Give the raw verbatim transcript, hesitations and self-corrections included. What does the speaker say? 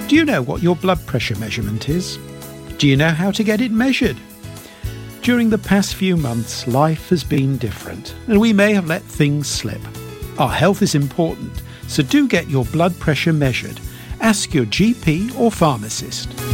Do you know what your blood pressure measurement is? Do you know how to get it measured? During the past few months, life has been different, and we may have let things slip. Our health is important, so do get your blood pressure measured. Ask your G P or pharmacist.